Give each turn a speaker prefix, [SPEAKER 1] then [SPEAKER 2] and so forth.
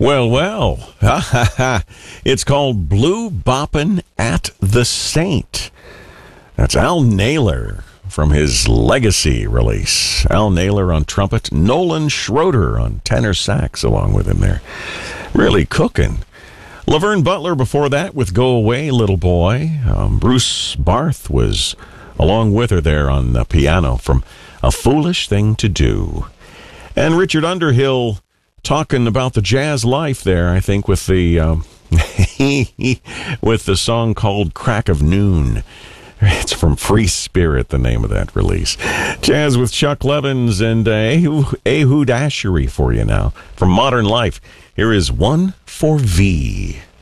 [SPEAKER 1] Well, well. It's called Blue Boppin' at the Saint. That's Al Naylor from his Legacy release. Al Naylor on trumpet, Nolan Schroeder on tenor sax along with him there. Really cooking. Laverne Butler before that with Go Away, Little Boy. Bruce Barth was along with her there on the piano from A Foolish Thing to Do. And Richard Underhill talking about the jazz life there, I think, with the with the song called Crack of Noon. It's from Free Spirit, the name of that release. Jazz with Chuck Levins and Ehud Ashery for you now. From Modern Life, here is One for V.